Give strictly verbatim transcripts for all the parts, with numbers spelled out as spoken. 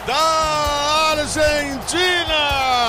da Argentina.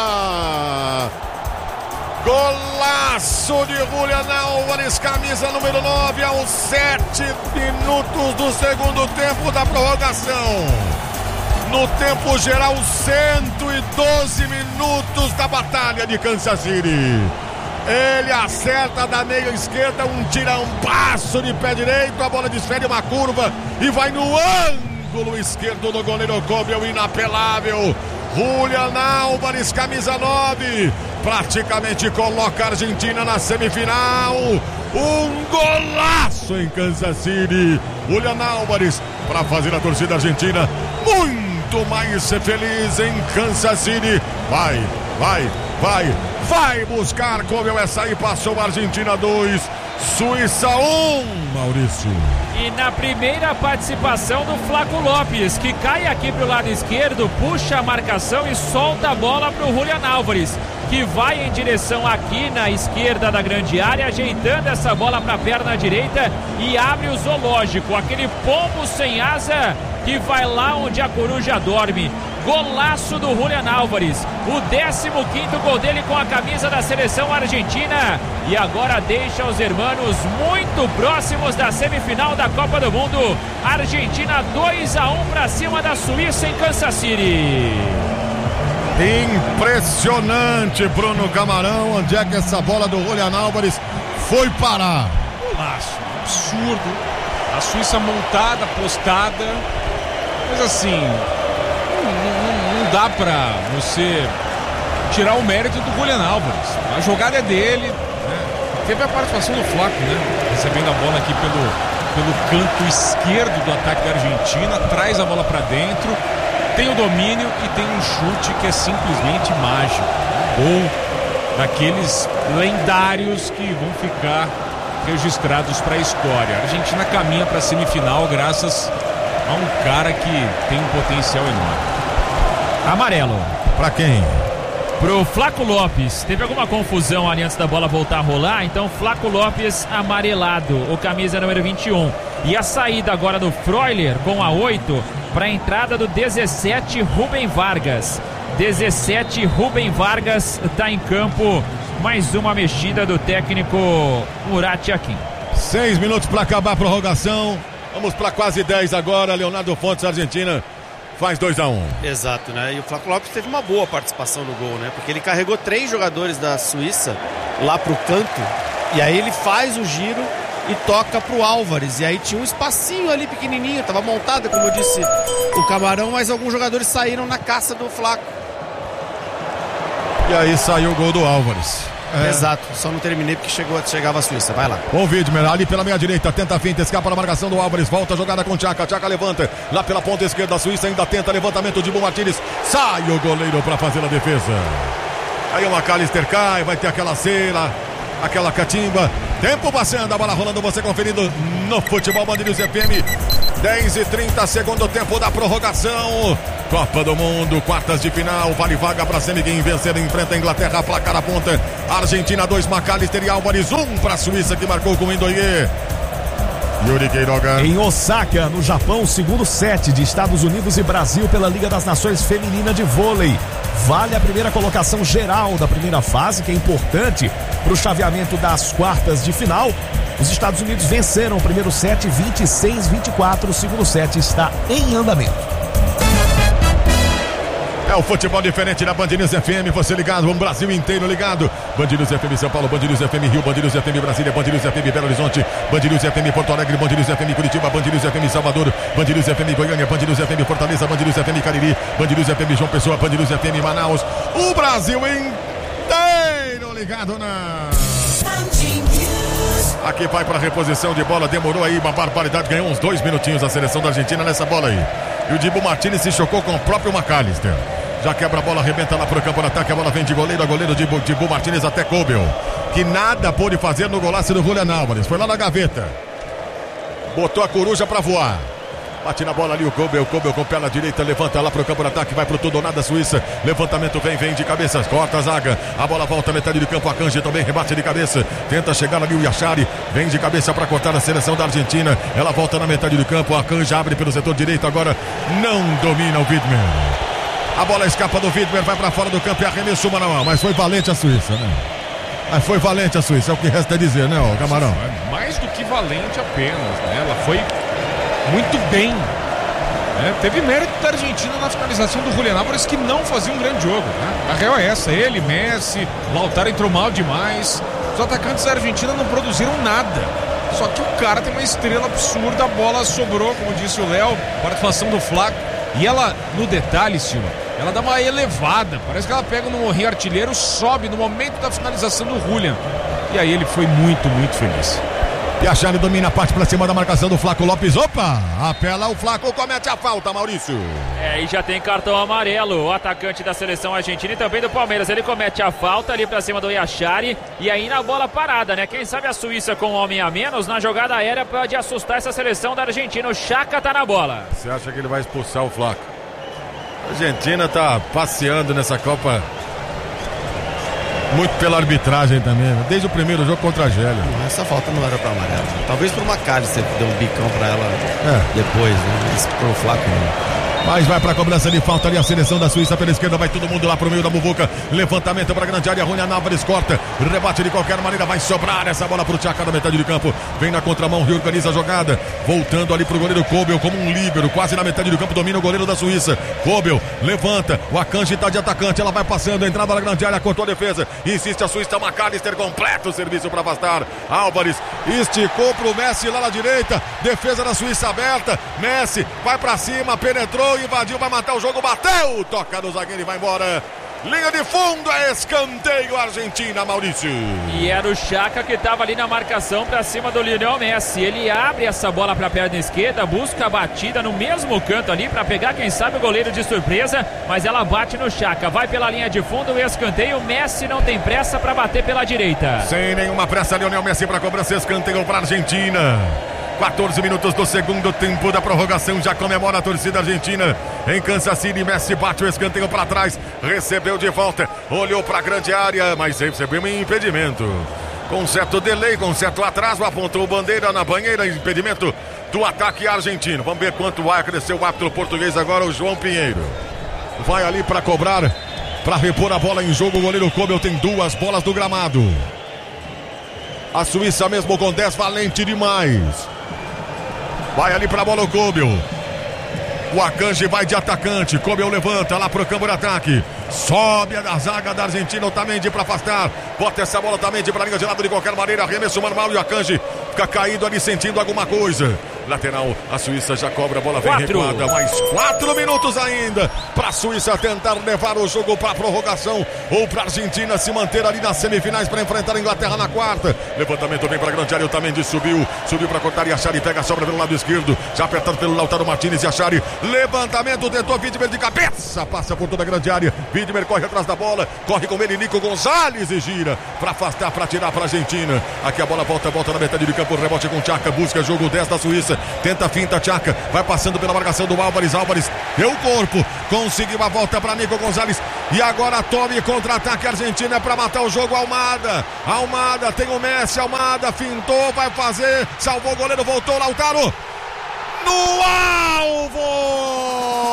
Golaço de Julián Álvares, camisa número nove, aos sete minutos do segundo tempo da prorrogação. No tempo geral, cento e doze minutos da batalha de Kansas City. Ele acerta da meia esquerda, um tirampasso de pé direito, a bola desfere uma curva e vai no ângulo esquerdo do goleiro Kobe, o inapelável Julián Álvares, camisa nove, praticamente coloca a Argentina na semifinal. Um golaço em Kansas City. Julián Álvares para fazer a torcida argentina muito mais feliz em Kansas City. Vai, vai, vai, vai buscar como essa aí, passou a Argentina dois, Suíça um, Maurício. E na primeira participação do Flaco Lopes, que cai aqui pro lado esquerdo, puxa a marcação e solta a bola pro Julián Álvares, que vai em direção aqui na esquerda da grande área, ajeitando essa bola para a perna direita e abre o zoológico, aquele pombo sem asa que vai lá onde a coruja dorme. Golaço do Julián Álvares, o décimo quinto gol dele com a camisa da seleção argentina, e agora deixa os hermanos muito próximos da semifinal da Copa do Mundo. Argentina dois a um para cima da Suíça em Kansas City. Impressionante, Bruno Camarão, onde é que essa bola do Julián Álvares foi parar? Golaço, absurdo, a Suíça montada, postada, mas assim, não, não, não dá pra você tirar o mérito do Julián Álvares. A jogada é dele, né? Teve a participação do Flaco, né? Recebendo a bola aqui pelo, pelo canto esquerdo do ataque da Argentina, traz a bola pra dentro, tem o domínio e tem um chute que é simplesmente mágico. Gol daqueles lendários que vão ficar registrados para a história. A Argentina caminha para a semifinal graças a um cara que tem um potencial enorme. Amarelo. Para quem? Pro Flaco Lopes. Teve alguma confusão ali antes da bola voltar a rolar, então Flaco Lopes amarelado, o camisa número vinte e um. E a saída agora do Freuler com a oito para a entrada do dezessete, Rubem Vargas. dezessete, Rubem Vargas está em campo. Mais uma mexida do técnico Murat Yakin. Seis minutos para acabar a prorrogação. Vamos para quase dez agora. Leonardo Fontes, Argentina, faz dois a um. Exato, né? E o Flaco Lopes teve uma boa participação no gol, né? Porque ele carregou três jogadores da Suíça lá pro canto. E aí ele faz o giro e toca pro Álvares. E aí tinha um espacinho ali pequenininho. Tava montada, como eu disse, o Camarão. Mas alguns jogadores saíram na caça do Flaco. E aí saiu o gol do Álvares. É. Exato, só não terminei porque chegou, chegava a Suíça, vai lá. Bom vídeo, ali pela meia direita, tenta a finta, escapa na marcação do Álvares, volta a jogada com o Tchaka, Tchaka levanta, lá pela ponta esquerda, a Suíça ainda tenta, levantamento de Dibu Martínez, sai o goleiro para fazer a defesa. Aí o McAllister cai, vai ter aquela cera, aquela catimba, tempo passando, a bola rolando, você conferindo no Futebol Band News F M, dez e trinta, segundo tempo da prorrogação. Copa do Mundo, quartas de final, vale vaga para semi, quem vencer enfrenta a Inglaterra, placar a ponta, Argentina dois, McAllister e Álvares um para a Suíça, que marcou com o Indoie. Yuri Queiroga. Em Osaka, no Japão, segundo set de Estados Unidos e Brasil pela Liga das Nações Feminina de Vôlei. Vale a primeira colocação geral da primeira fase, que é importante para o chaveamento das quartas de final. Os Estados Unidos venceram o primeiro set vinte e seis a vinte e quatro, o segundo set está em andamento. É o futebol diferente da Band News F M, você ligado, o Brasil inteiro ligado. Band News F M São Paulo, Band News F M Rio, Band News F M Brasília, Band News F M Belo Horizonte, Band News F M Porto Alegre, Band News F M Curitiba, Band News F M Salvador, Band News F M Goiânia, Band News F M Fortaleza, Band News F M Cariri, Band News F M João Pessoa, Band News F M Manaus. O Brasil inteiro ligado na... Aqui vai para reposição de bola, demorou aí uma barbaridade, ganhou uns dois minutinhos a seleção da Argentina nessa bola aí. E o Dibu Martínez se chocou com o próprio McAllister. Já quebra a bola, arrebenta lá pro campo de ataque, a bola vem de goleiro a goleiro de Dibu Martínez até Kobe, que nada pôde fazer no golaço do Julián Álvares, foi lá na gaveta, botou a coruja pra voar, bate na bola ali o Kobe, o Kobe com perna direita, levanta lá pro campo de ataque, vai pro tudo ou nada Suíça, levantamento vem, vem de cabeça, corta a zaga, a bola volta metade do campo, a Kanji também rebate de cabeça, tenta chegar ali o Yachari, vem de cabeça pra cortar a seleção da Argentina, ela volta na metade do campo, a Kanji abre pelo setor direito, agora não domina o Widmer. A bola escapa do Widmer, vai pra fora do campo e arremesso uma na mão. Mas foi valente a Suíça, né? Mas foi valente a Suíça, é o que resta dizer, né, ô Camarão? Mais do que valente apenas, né? Ela foi muito bem. Né? Teve mérito da Argentina na finalização do Julián Álvares, que não fazia um grande jogo. Né? A real é essa, ele, Messi, Lautaro entrou mal demais. Os atacantes da Argentina não produziram nada. Só que o cara tem uma estrela absurda, a bola sobrou, como disse o Léo, participação do Flaco. E ela, no detalhe, Silva, ela dá uma elevada. Parece que ela pega no morrinho artilheiro, sobe no momento da finalização do Julián. E aí ele foi muito, muito feliz. E a Chave domina a parte pra cima da marcação do Flaco Lopes. Opa! Apela o Flaco, comete a falta, Maurício. É, e já tem cartão amarelo. O atacante da seleção argentina e também do Palmeiras. Ele comete a falta ali pra cima do Yachari. E aí na bola parada, né? Quem sabe a Suíça com um homem a menos na jogada aérea pode assustar essa seleção da Argentina. O Chaka tá na bola. Você acha que ele vai expulsar o Flaco? A Argentina tá passeando nessa Copa muito pela arbitragem também, desde o primeiro jogo contra a Argélia. Essa falta não era pra amarelo. Talvez pro McAllister deu um bicão pra ela é. depois, né? Mas pro Flaco não. Mas vai pra cobrança de falta ali a seleção da Suíça pela esquerda, vai todo mundo lá pro meio da muvuca, levantamento pra grande área, Julián Álvares corta, rebate de qualquer maneira, vai sobrar essa bola pro Chaka na metade de campo, vem na contramão, reorganiza a jogada, voltando ali pro goleiro Kobel como um líbero, quase na metade do campo, domina o goleiro da Suíça, Kobel levanta, o Akanji tá de atacante, ela vai passando, entrada na grande área, cortou a defesa, insiste a Suíça, McAllister completo o serviço pra afastar, Álvares esticou pro Messi lá na direita, defesa da Suíça aberta, Messi vai pra cima, penetrou, invadiu, vai matar o jogo, bateu, toca no zagueiro e vai embora. Linha de fundo, é escanteio Argentina, Maurício. E era o Chaka que estava ali na marcação para cima do Lionel Messi. Ele abre essa bola para a perna esquerda, busca a batida no mesmo canto ali para pegar, quem sabe, o goleiro de surpresa, mas ela bate no Chaka, vai pela linha de fundo, o escanteio. Messi não tem pressa para bater pela direita. Sem nenhuma pressa, Lionel Messi para cobrança, escanteio para a Argentina. quatorze minutos do segundo tempo da prorrogação, já comemora a torcida argentina em Kansas City. Messi bate o escanteio para trás, recebeu de volta, olhou para a grande área, mas recebeu um impedimento. Com certo delay, com certo atraso, apontou bandeira na banheira, impedimento do ataque argentino. Vamos ver quanto vai crescer o árbitro português agora, o João Pinheiro. Vai ali para cobrar, para repor a bola em jogo. O goleiro Kobel tem duas bolas no gramado. A Suíça mesmo com dez, valente demais. Vai ali pra bola o Kobel. O Akanji vai de atacante. Kobel levanta lá pro campo de ataque. Sobe a zaga da Argentina. O Otamendi pra afastar. Bota essa bola Otamendi pra linha de lado de qualquer maneira. Arremesso manual e o Akanji fica caído ali sentindo alguma coisa. Lateral, a Suíça já cobra, a bola vem quatro. recuada. Mais quatro minutos ainda pra Suíça tentar levar o jogo pra prorrogação ou pra Argentina se manter ali nas semifinais pra enfrentar a Inglaterra na quarta. Levantamento vem pra grande área, o Otamendi subiu, subiu pra cortar e a Yachari pega a sobra pelo lado esquerdo, já apertado pelo Lautaro Martínez e a Yachari. Levantamento, tentou Widmer de cabeça, passa por toda a grande área. Widmer corre atrás da bola, corre com ele Nico Gonzalez e gira pra afastar, pra tirar pra Argentina. Aqui a bola volta, volta na metade de campo, rebote com Chaka, busca jogo dez da Suíça. Tenta a finta, Chaka, vai passando pela marcação do Álvares, Álvares deu o corpo, conseguiu a volta para Nico Gonzalez e agora tome contra-ataque Argentina para matar o jogo. Almada, Almada, tem o Messi, Almada fintou, vai fazer, salvou o goleiro, voltou Lautaro no alvo!